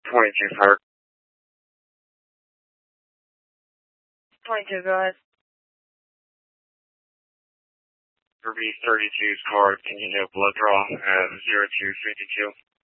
22 Park. 22, go ahead. For B32's card, can you have blood draw at 0252?